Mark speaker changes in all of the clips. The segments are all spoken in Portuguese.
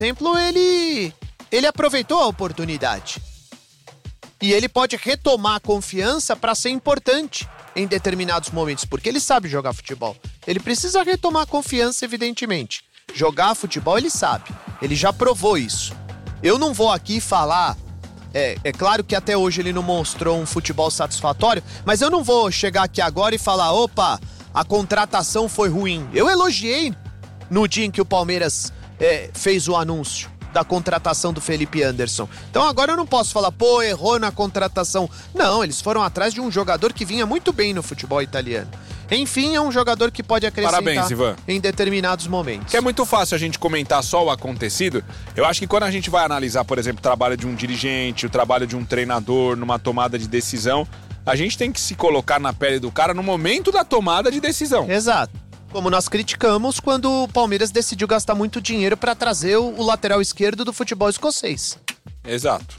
Speaker 1: exemplo, ele aproveitou a oportunidade. E ele pode retomar a confiança para ser importante em determinados momentos, porque ele sabe jogar futebol. Ele precisa retomar a confiança, evidentemente. Jogar futebol ele sabe, ele já provou isso. Eu não vou aqui falar, é claro que até hoje ele não mostrou um futebol satisfatório, mas eu não vou chegar aqui agora e falar, opa, a contratação foi ruim. Eu elogiei no dia em que o Palmeiras fez o anúncio da contratação do Felipe Anderson. Então agora eu não posso falar, pô, errou na contratação. Não, eles foram atrás de um jogador que vinha muito bem no futebol italiano. Enfim, é um jogador que pode acrescentar.
Speaker 2: Parabéns, Ivan.
Speaker 1: Em determinados momentos.
Speaker 2: Que é muito fácil a gente comentar só o acontecido. Eu acho que quando a gente vai analisar, por exemplo, o trabalho de um dirigente, o trabalho de um treinador numa tomada de decisão, a gente tem que se colocar na pele do cara no momento da tomada de decisão.
Speaker 1: Exato. Como nós criticamos quando o Palmeiras decidiu gastar muito dinheiro para trazer o lateral esquerdo do futebol escocês.
Speaker 2: Exato.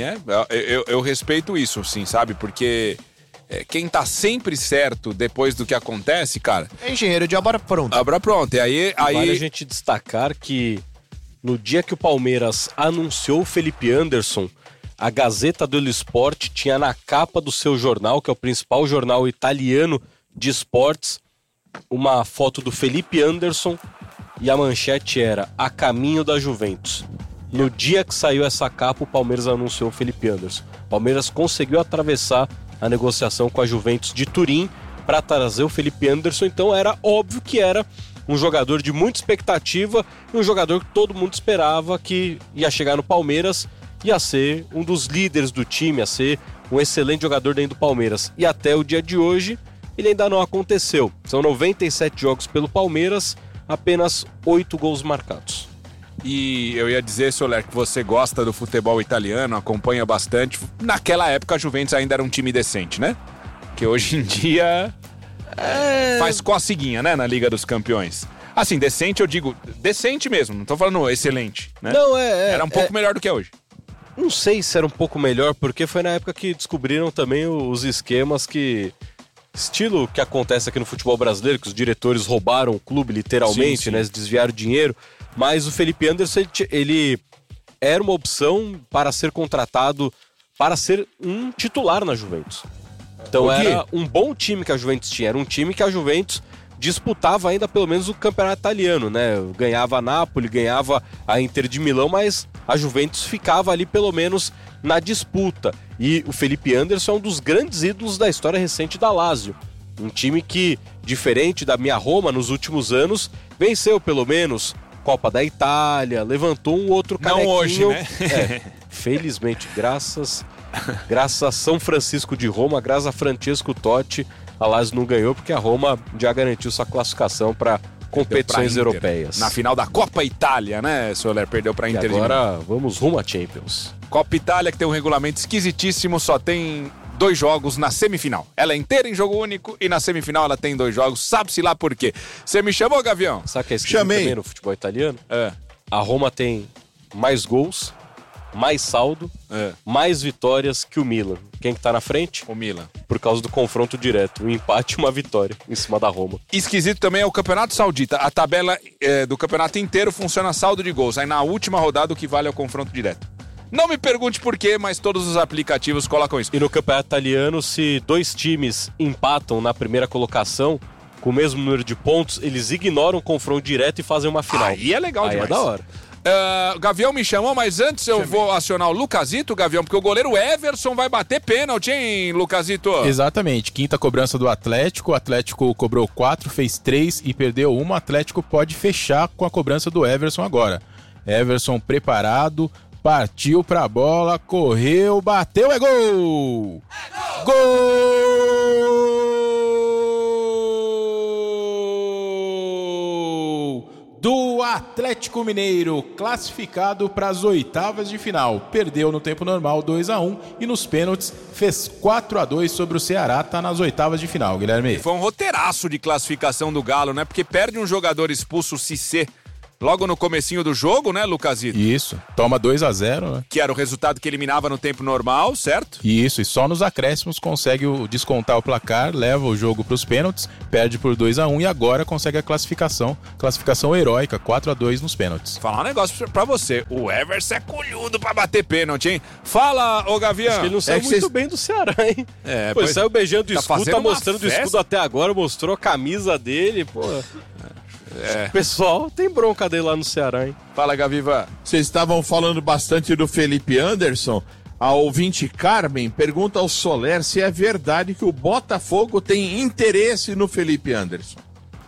Speaker 2: Eu respeito isso, sim, sabe? Porque quem tá sempre certo depois do que acontece, cara...
Speaker 1: É engenheiro de obra pronta.
Speaker 2: Obra pronta. E aí...
Speaker 3: Vale a gente destacar que no dia que o Palmeiras anunciou o Felipe Anderson, a Gazzetta dello Sport tinha na capa do seu jornal, que é o principal jornal italiano de esportes, uma foto do Felipe Anderson e a manchete era a caminho da Juventus. No dia que saiu essa capa, o Palmeiras anunciou o Felipe Anderson. O Palmeiras conseguiu atravessar a negociação com a Juventus de Turim para trazer o Felipe Anderson, então era óbvio que era um jogador de muita expectativa e um jogador que todo mundo esperava que ia chegar no Palmeiras, ia ser um dos líderes do time, ia ser um excelente jogador dentro do Palmeiras. E até o dia de hoje ele ainda não aconteceu. São 97 jogos pelo Palmeiras, apenas 8 gols marcados.
Speaker 2: E eu ia dizer, Soler, que você gosta do futebol italiano, acompanha bastante. Naquela época a Juventus ainda era um time decente, né? Que hoje em dia faz coceguinha, né, na Liga dos Campeões. Assim, decente eu digo, decente mesmo, não tô falando excelente, né?
Speaker 3: Não,
Speaker 2: era um pouco melhor do que é hoje.
Speaker 3: Não sei se era um pouco melhor, porque foi na época que descobriram também os esquemas que... Estilo que acontece aqui no futebol brasileiro, que os diretores roubaram o clube literalmente, sim. Né? Desviaram dinheiro. Mas o Felipe Anderson, ele era uma opção para ser contratado, para ser um titular na Juventus. Então era um bom time que a Juventus tinha. Era um time que a Juventus disputava ainda pelo menos o campeonato italiano, né? Ganhava a Napoli, ganhava a Inter de Milão, mas a Juventus ficava ali pelo menos na disputa. E o Felipe Anderson é um dos grandes ídolos da história recente da Lazio. Um time que, diferente da minha Roma nos últimos anos, venceu pelo menos Copa da Itália, levantou um outro canequinho.
Speaker 2: Não hoje, né?
Speaker 3: Felizmente, graças a São Francisco de Roma, graças a Francesco Totti, a Lazio não ganhou porque a Roma já garantiu sua classificação para competições europeias.
Speaker 2: Na final da Copa Itália, né, Soler? Perdeu para Inter.
Speaker 3: E agora vamos rumo à Champions.
Speaker 2: Copa Itália, que tem um regulamento esquisitíssimo, só tem 2 jogos na semifinal. Ela é inteira em jogo único e na semifinal ela tem 2 jogos. Sabe-se lá por quê. Você me chamou, Gavião?
Speaker 3: Sabe o que é esquisito também no futebol italiano? A Roma tem mais gols, mais saldo, mais vitórias que o Milan. Quem que tá na frente?
Speaker 2: O Milan.
Speaker 3: Por causa do confronto direto. Um empate e uma vitória em cima da Roma.
Speaker 2: Esquisito também é o Campeonato Saudita. A tabela do campeonato inteiro funciona saldo de gols. Aí na última rodada o que vale é o confronto direto. Não me pergunte por quê, mas todos os aplicativos colocam isso.
Speaker 3: E no campeonato italiano, se 2 times empatam na primeira colocação, com o mesmo número de pontos, eles ignoram o confronto direto e fazem uma final.
Speaker 2: Aí é legal demais.
Speaker 3: Aí é da hora.
Speaker 2: O Gavião me chamou, mas antes eu vou acionar o Lucasito, Gavião, porque o goleiro Everson vai bater pênalti, hein, Lucasito?
Speaker 4: Exatamente, quinta cobrança do Atlético, o Atlético cobrou 4, fez 3 e perdeu 1, o Atlético pode fechar com a cobrança do Everson agora. Everson preparado, partiu pra bola, correu, bateu, é gol! É gol! Gol! Do Atlético Mineiro, classificado para as oitavas de final. Perdeu no tempo normal 2-1 e nos pênaltis fez 4-2 sobre o Ceará, tá nas oitavas de final, Guilherme.
Speaker 2: Foi um roteiraço de classificação do Galo, né? Porque perde um jogador expulso, o Cissé, logo no comecinho do jogo, né, Lucasito?
Speaker 4: Isso, toma 2-0, né?
Speaker 2: Que era o resultado que eliminava no tempo normal, certo?
Speaker 4: Isso, e só nos acréscimos consegue descontar o placar, leva o jogo para os pênaltis, perde por 2-1 e agora consegue a classificação heróica, 4-2 nos pênaltis.
Speaker 2: Falar um negócio pra você, o Everson é colhudo pra bater pênalti, hein? Fala, ô Gavião.
Speaker 3: Acho que ele não saiu muito bem do Ceará, hein?
Speaker 2: Pô,
Speaker 3: ele saiu beijando o escudo, tá mostrando
Speaker 2: festa.
Speaker 3: o escudo até agora, mostrou a camisa dele, pô. O pessoal tem bronca dele lá no Ceará, hein?
Speaker 2: Fala, Gaviva.
Speaker 5: Vocês estavam falando bastante do Felipe Anderson. A ouvinte Carmen pergunta ao Soler se é verdade que o Botafogo tem interesse no Felipe Anderson.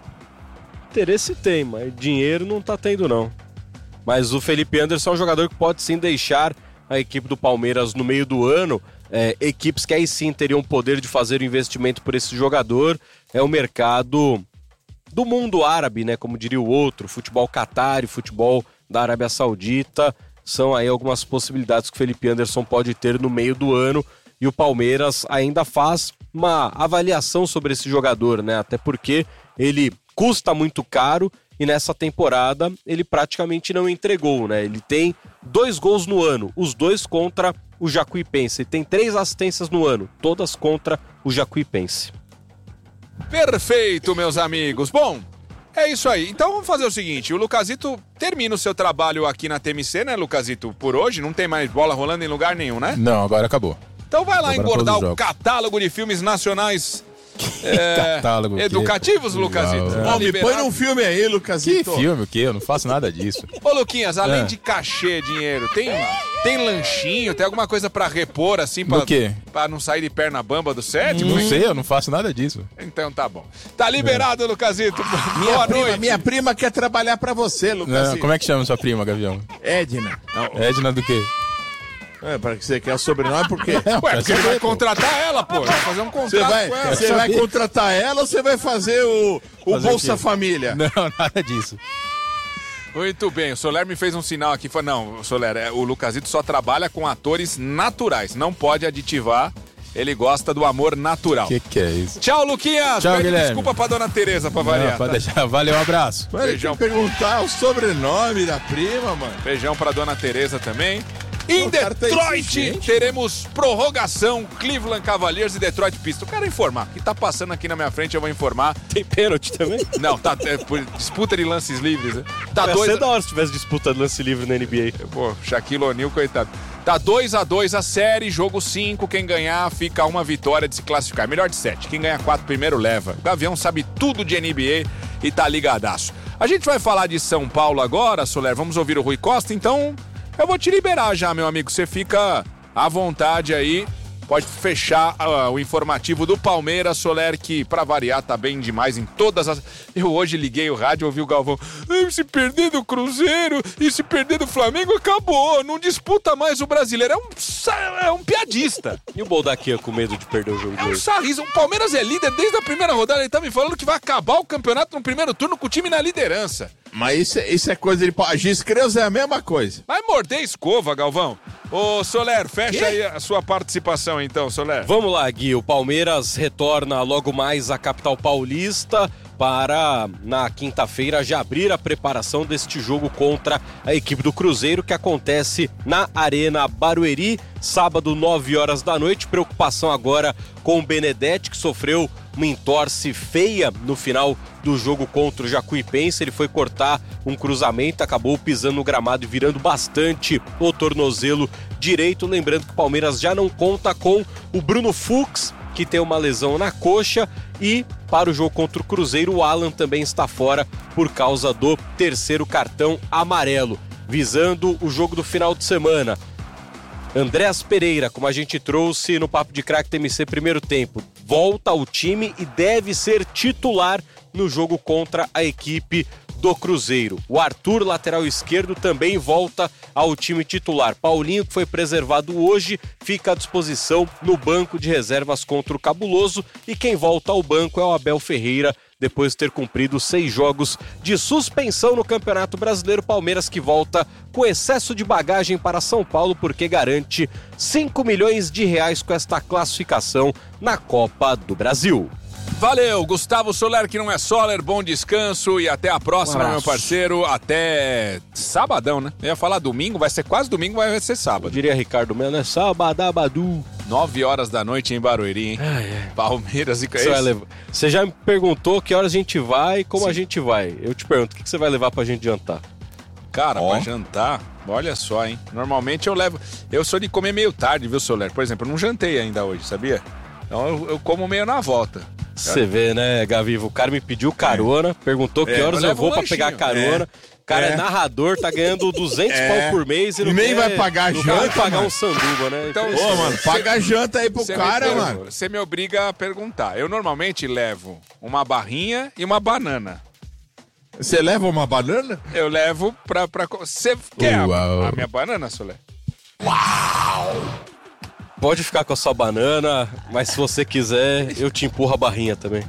Speaker 3: Interesse tem, mas dinheiro não tá tendo, não. Mas o Felipe Anderson é um jogador que pode sim deixar a equipe do Palmeiras no meio do ano. Equipes que aí sim teriam poder de fazer o investimento por esse jogador. É o mercado do mundo árabe, né? Como diria o outro, futebol catári, futebol da Arábia Saudita. São aí algumas possibilidades que o Felipe Anderson pode ter no meio do ano. E o Palmeiras ainda faz uma avaliação sobre esse jogador, né? Até porque ele custa muito caro e nessa temporada ele praticamente não entregou, né? Ele tem 2 gols no ano, os 2 contra o Jacuipense. Ele tem 3 assistências no ano, todas contra o Jacuipense.
Speaker 2: Perfeito, meus amigos. Bom, é isso aí. Então vamos fazer o seguinte, o Lucasito termina o seu trabalho aqui na TMC, né, Lucasito? Por hoje, não tem mais bola rolando em lugar nenhum, né?
Speaker 4: Não, agora acabou.
Speaker 2: Então vai lá
Speaker 4: Agora
Speaker 2: engordar
Speaker 4: todos os
Speaker 2: o
Speaker 4: jogos.
Speaker 2: catálogo de filmes nacionais
Speaker 4: Catálogo,
Speaker 2: educativos, Lucasito. Tá
Speaker 5: Me põe
Speaker 2: liberado.
Speaker 5: num filme aí,
Speaker 4: Que
Speaker 5: Lucasito.
Speaker 4: filme, o quê? Eu não faço nada disso.
Speaker 2: Ô, Luquinhas, além de cachê, dinheiro, tem lanchinho, tem alguma coisa pra repor, assim,
Speaker 4: Do quê?
Speaker 2: pra não sair de perna bamba do sétimo?
Speaker 4: Não
Speaker 2: hein?
Speaker 4: sei, eu não faço nada disso.
Speaker 2: Então tá bom. Tá liberado, Lucasito. Boa noite.
Speaker 5: Minha prima quer trabalhar pra você,
Speaker 4: Não,
Speaker 5: Lucasito.
Speaker 4: como é que chama sua prima, Gavião?
Speaker 5: Edna.
Speaker 4: Edna do quê?
Speaker 5: Para que você quer o sobrenome, por quê?
Speaker 2: Ué, porque ele vai contratar ela, pô. Vai fazer um
Speaker 5: Você
Speaker 2: contrato com ela.
Speaker 5: vai contratar ela ou você vai fazer o
Speaker 4: Fazer
Speaker 5: Bolsa
Speaker 4: o quê?
Speaker 5: Família?
Speaker 4: Não, nada disso.
Speaker 2: Muito bem, o Soler me fez um sinal aqui. Falou, não, Soler, o Lucasito só trabalha com atores naturais. Não pode aditivar. Ele gosta do amor natural.
Speaker 4: Que é isso?
Speaker 2: Tchau, Luquinhas.
Speaker 4: Tchau,
Speaker 2: Pede
Speaker 4: Guilherme.
Speaker 2: desculpa pra dona Tereza, pra variar.
Speaker 4: Não, pode
Speaker 2: Tá?
Speaker 4: deixar. Valeu, um abraço.
Speaker 5: Mano, tem
Speaker 2: Beijão.
Speaker 5: que perguntar o sobrenome da prima, mano.
Speaker 2: Beijão pra dona Tereza também. Em
Speaker 5: O cara tá
Speaker 2: Detroit,
Speaker 5: exigente.
Speaker 2: teremos prorrogação, Cleveland Cavaliers e Detroit Pistons. Eu quero informar, o que tá passando aqui na minha frente eu vou informar.
Speaker 3: Tem pênalti também?
Speaker 2: Não, tá por disputa de lances livres, né? Tá
Speaker 3: Ia
Speaker 2: 2
Speaker 3: ser da hora se tivesse disputa de lance livre na NBA.
Speaker 2: Pô, Shaquille O'Neal, coitado. Tá 2-2 a série, jogo 5. Quem ganhar fica uma vitória de se classificar. Melhor de 7. Quem ganhar 4 primeiro leva. O Gavião sabe tudo de NBA e tá ligadaço. A gente vai falar de São Paulo agora, Soler. Vamos ouvir o Rui Costa, então eu vou te liberar já, meu amigo. Você fica à vontade aí. Pode fechar o informativo do Palmeiras, Soler, que pra variar tá bem demais em todas as... Eu hoje liguei o rádio e ouvi o Galvão. Se perder do Cruzeiro e se perder do Flamengo, acabou. Não disputa mais o brasileiro. É um piadista.
Speaker 3: E o Boldaquia com medo de perder o jogo
Speaker 2: É
Speaker 3: de
Speaker 2: um
Speaker 3: hoje?
Speaker 2: sarriso. O Palmeiras é líder desde a primeira rodada. Ele tá me falando que vai acabar o campeonato no primeiro turno com o time na liderança.
Speaker 5: Mas isso é coisa de... A Giz Creuza é a mesma coisa.
Speaker 2: Vai morder escova, Galvão. Ô, Soler, fecha aí a sua participação então, Soler.
Speaker 3: Vamos lá, Gui. O Palmeiras retorna logo mais à capital paulista para, na quinta-feira, já abrir a preparação deste jogo contra a equipe do Cruzeiro, que acontece na Arena Barueri, sábado, 9 horas da noite. Preocupação agora com o Benedetti, que sofreu uma entorse feia no final do jogo contra o Jacuipense. Ele foi cortar um cruzamento, acabou pisando no gramado e virando bastante o tornozelo direito. Lembrando que o Palmeiras já não conta com o Bruno Fux, que tem uma lesão na coxa, e para o jogo contra o Cruzeiro, o Alan também está fora por causa do terceiro cartão amarelo. Visando o jogo do final de semana, Andréas Pereira, como a gente trouxe no Papo de Craque TMC primeiro tempo, volta ao time e deve ser titular no jogo contra a equipe do Cruzeiro. O Arthur, lateral esquerdo, também volta ao time titular. Paulinho, que foi preservado hoje, fica à disposição no banco de reservas contra o Cabuloso, e quem volta ao banco é o Abel Ferreira, depois de ter cumprido 6 jogos de suspensão no Campeonato Brasileiro. Palmeiras que volta com excesso de bagagem para São Paulo, porque garante 5 milhões de reais com esta classificação na Copa do Brasil.
Speaker 2: Valeu, Gustavo Soler, que não é Soler, bom descanso e até a próxima, meu parceiro. Até sabadão, né? Eu ia falar domingo, vai ser quase domingo, vai ser sábado.
Speaker 3: Eu diria Ricardo Melo, é sabadabadu.
Speaker 2: 9 horas da noite em Barueri, hein? Palmeiras e Caíros.
Speaker 3: Você já me perguntou que horas a gente vai e como a gente vai. Eu te pergunto, o que você vai levar pra gente jantar?
Speaker 2: Cara, pra jantar, olha só, hein? Normalmente eu levo... Eu sou de comer meio tarde, viu, Soler? Por exemplo, eu não jantei ainda hoje, sabia? Então eu como meio na volta.
Speaker 3: Você vê, né, Gavivo? O cara me pediu carona, perguntou que horas eu vou pra pegar carona. O cara é narrador, tá ganhando 200 pau por mês e não
Speaker 5: nem vai pagar
Speaker 3: não
Speaker 5: janta.
Speaker 3: vai pagar um sanduba, né?
Speaker 2: Então,
Speaker 5: mano, paga a janta aí pro cara, mano.
Speaker 2: Você me obriga a perguntar. Eu normalmente levo uma barrinha e uma banana.
Speaker 5: Você leva uma banana?
Speaker 2: Eu levo pra... Você quer a minha banana, Soler?
Speaker 3: Pode ficar com a sua banana, mas se você quiser, eu te empurro a barrinha também.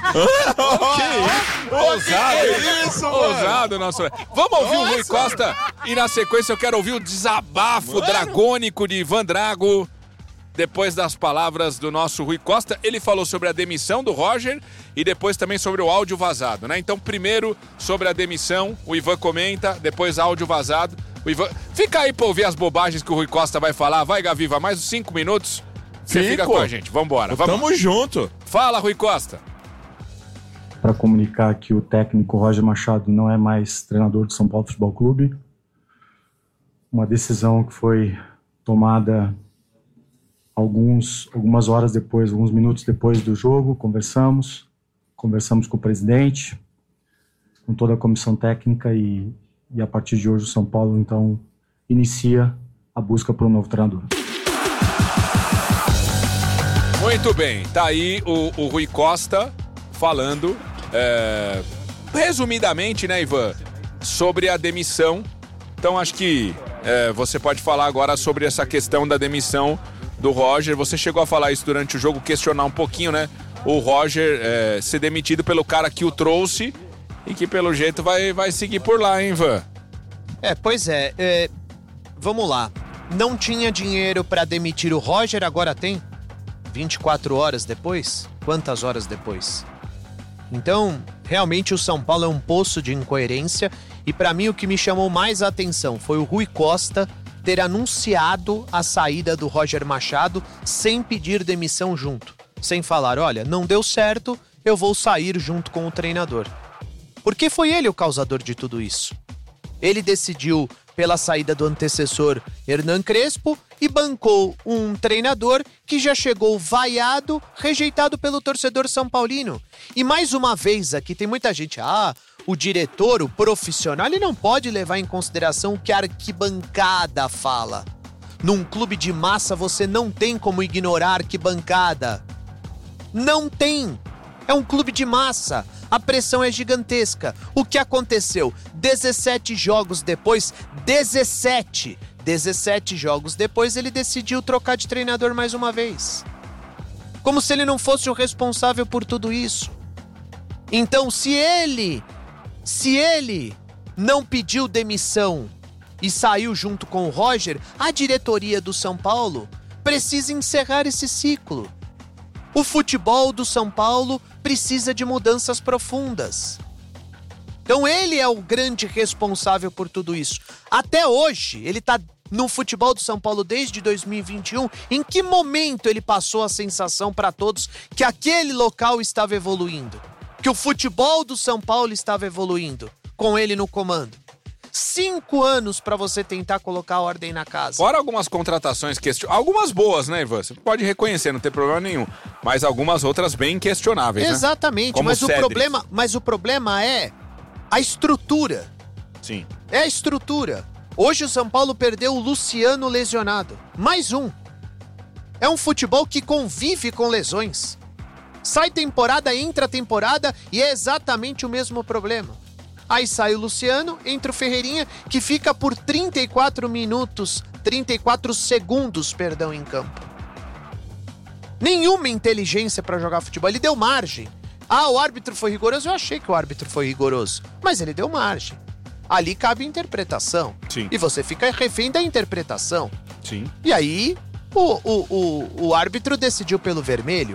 Speaker 2: Ousado, nosso. Vamos ouvir o Rui Costa e na sequência eu quero ouvir o desabafo dragônico de Ivan Drago. Depois das palavras do nosso Rui Costa, ele falou sobre a demissão do Roger e depois também sobre o áudio vazado, né? Então, primeiro sobre a demissão, o Ivan comenta, depois áudio vazado. O Ivan... Fica aí pra ouvir as bobagens que o Rui Costa vai falar. Vai, Gaviva, mais uns 5 minutos. Você fica com a gente. Vambora.
Speaker 5: Tamo junto.
Speaker 2: Fala, Rui Costa.
Speaker 6: Para comunicar que o técnico Roger Machado não é mais treinador do São Paulo Futebol Clube. Uma decisão que foi tomada algumas horas depois, alguns minutos depois do jogo. Conversamos com o presidente, com toda a comissão técnica e a partir de hoje o São Paulo, então, inicia a busca por um novo treinador.
Speaker 2: Muito bem, tá aí o Rui Costa falando, resumidamente, né, Ivan, sobre a demissão. Então, acho que você pode falar agora sobre essa questão da demissão do Roger. Você chegou a falar isso durante o jogo, questionar um pouquinho, né, o Roger ser demitido pelo cara que o trouxe. E que pelo jeito vai seguir por lá, hein, Ivan?
Speaker 1: Pois é. Vamos lá. Não tinha dinheiro pra demitir o Roger, agora tem? 24 horas depois? Quantas horas depois? Então, realmente o São Paulo é um poço de incoerência. E pra mim o que me chamou mais a atenção foi o Rui Costa ter anunciado a saída do Roger Machado sem pedir demissão junto. Sem falar, olha, não deu certo, eu vou sair junto com o treinador. Porque foi ele o causador de tudo isso. Ele decidiu pela saída do antecessor Hernan Crespo e bancou um treinador que já chegou vaiado, rejeitado pelo torcedor são paulino. E mais uma vez aqui tem muita gente, o diretor, o profissional, ele não pode levar em consideração o que a arquibancada fala. Num clube de massa você não tem como ignorar a arquibancada. Não tem. É um clube de massa. A pressão é gigantesca. O que aconteceu? 17 jogos depois, 17 jogos depois, ele decidiu trocar de treinador mais uma vez. Como se ele não fosse o responsável por tudo isso. Então, se ele não pediu demissão e saiu junto com o Roger, a diretoria do São Paulo precisa encerrar esse ciclo. O futebol do São Paulo precisa de mudanças profundas. Então ele é o grande responsável por tudo isso. Até hoje, ele está no futebol do São Paulo desde 2021. Em que momento ele passou a sensação para todos que aquele local estava evoluindo? Que o futebol do São Paulo estava evoluindo com ele no comando? 5 anos para você tentar colocar a ordem na casa.
Speaker 2: Fora algumas contratações, algumas boas, né, Ivan? Você pode reconhecer, não tem problema nenhum. Mas algumas outras bem questionáveis,
Speaker 1: Exatamente,
Speaker 2: né?
Speaker 1: mas o problema é a estrutura.
Speaker 2: Sim.
Speaker 1: É a estrutura. Hoje o São Paulo perdeu o Luciano lesionado. Mais um. É um futebol que convive com lesões. Sai temporada, entra temporada e é exatamente o mesmo problema. Aí sai o Luciano, entra o Ferreirinha, que fica por 34 segundos, em campo. Nenhuma inteligência para jogar futebol, ele deu margem. O árbitro foi rigoroso, eu achei que o árbitro foi rigoroso, mas ele deu margem. Ali cabe interpretação.
Speaker 2: Sim.
Speaker 1: E você fica refém da interpretação.
Speaker 2: Sim.
Speaker 1: E aí, o árbitro decidiu pelo vermelho.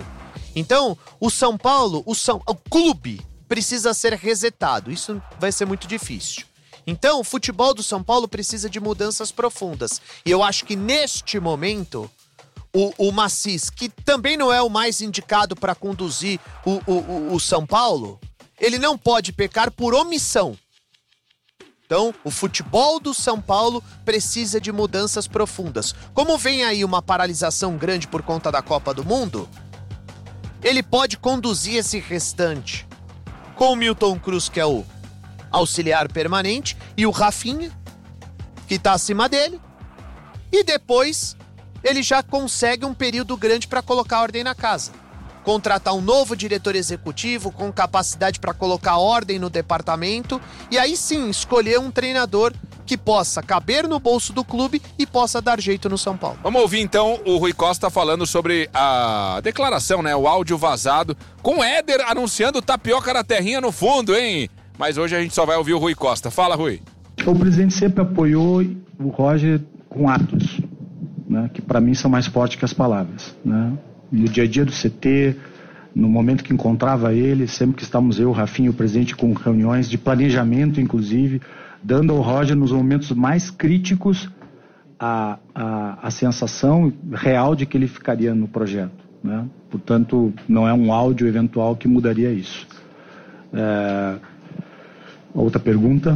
Speaker 1: Então, o São Paulo, o clube precisa ser resetado. Isso vai ser muito difícil. Então, o futebol do São Paulo precisa de mudanças profundas. E eu acho que neste momento, o Maciz, que também não é o mais indicado para conduzir o São Paulo, ele não pode pecar por omissão. Então, o futebol do São Paulo precisa de mudanças profundas. Como vem aí uma paralisação grande por conta da Copa do Mundo, ele pode conduzir esse restante com o Milton Cruz, que é o auxiliar permanente, e o Rafinha, que tá acima dele, e depois ele já consegue um período grande para colocar ordem na casa. Contratar um novo diretor executivo com capacidade para colocar ordem no departamento e aí sim escolher um treinador que possa caber no bolso do clube e possa dar jeito no São Paulo.
Speaker 2: Vamos ouvir então o Rui Costa falando sobre a declaração, né? O áudio vazado com o Éder anunciando tapioca na terrinha no fundo, hein? Mas hoje a gente só vai ouvir o Rui Costa. Fala, Rui.
Speaker 6: O presidente sempre apoiou o Roger com atos, né, que para mim são mais fortes que as palavras, né? No dia a dia do CT, no momento que encontrava ele, sempre que estávamos eu, o Rafinha e o presidente com reuniões de planejamento, inclusive, dando ao Roger nos momentos mais críticos a sensação real de que ele ficaria no projeto, né? Portanto, não é um áudio eventual que mudaria isso. Outra pergunta.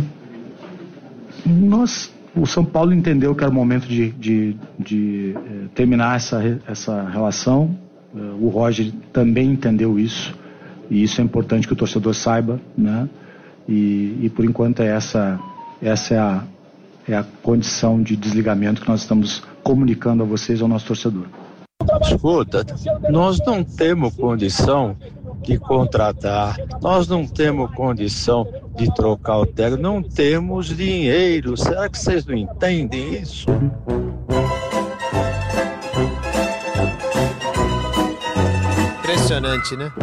Speaker 6: O São Paulo entendeu que era o momento de terminar essa relação. O Roger também entendeu isso, e isso é importante que o torcedor saiba, né? E por enquanto essa é a condição de desligamento que nós estamos comunicando a vocês, ao nosso torcedor.
Speaker 7: Escuta, nós não temos condição de contratar, nós não temos condição de trocar o técnico, não temos dinheiro. Será que vocês não entendem isso?
Speaker 1: Impressionante, né?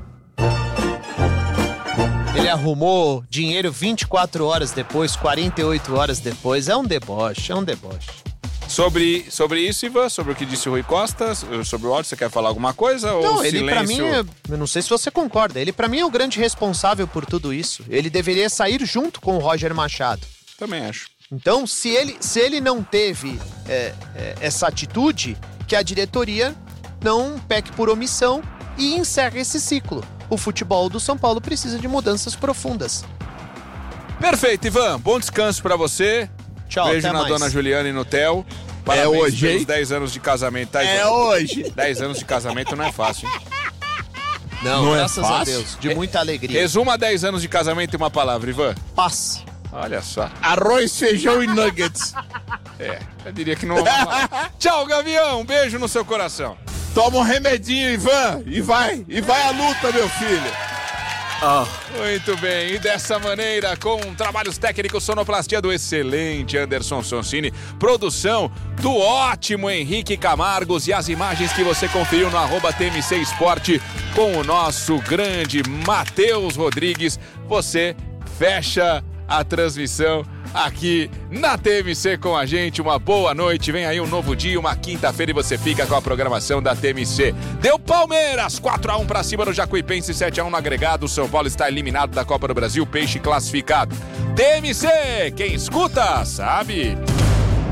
Speaker 1: Ele arrumou dinheiro 24 horas depois, 48 horas depois. É um deboche, é um deboche.
Speaker 2: Sobre isso, Ivan, sobre o que disse o Rui Costa, sobre o áudio, você quer falar alguma coisa?
Speaker 1: Não,
Speaker 2: ou
Speaker 1: ele
Speaker 2: silêncio?
Speaker 1: Pra mim, eu não sei se você concorda, ele pra mim é o grande responsável por tudo isso. Ele deveria sair junto com o Roger Machado.
Speaker 2: Também acho.
Speaker 1: Então, se ele não teve essa atitude, que a diretoria não peque por omissão e encerre esse ciclo. O futebol do São Paulo precisa de mudanças profundas.
Speaker 2: Perfeito, Ivan. Bom descanso pra você.
Speaker 1: Tchau,
Speaker 2: beijo
Speaker 1: até
Speaker 2: na
Speaker 1: mais.
Speaker 2: dona Juliana e no Theo. Parabéns
Speaker 5: hoje,
Speaker 2: pelos
Speaker 5: hein?
Speaker 2: 10 anos de casamento, tá, Ivan?
Speaker 5: É hoje.
Speaker 2: 10 anos de casamento não é fácil, hein?
Speaker 1: Não,
Speaker 5: é
Speaker 1: graças a
Speaker 5: fácil?
Speaker 1: Deus, de muita alegria.
Speaker 2: Resuma 10 anos de casamento em uma palavra, Ivan.
Speaker 1: Paz.
Speaker 2: Olha só.
Speaker 5: Arroz, feijão e nuggets.
Speaker 2: Eu diria que não. Tchau, Gavião. Um beijo no seu coração.
Speaker 5: Toma um remedinho, Ivan, e vai à luta, meu filho.
Speaker 2: Muito bem, e dessa maneira, com trabalhos técnicos, sonoplastia do excelente Anderson Sonsini, produção do ótimo Henrique Camargos e as imagens que você conferiu no @TMC Esporte com o nosso grande Matheus Rodrigues, você fecha a transmissão aqui na TMC com a gente. Uma boa noite, vem aí um novo dia, uma quinta-feira, e você fica com a programação da TMC. Deu Palmeiras, 4-1 pra cima no Jacuipense, 7-1 no agregado. O São Paulo está eliminado da Copa do Brasil, Peixe classificado. TMC, quem escuta sabe.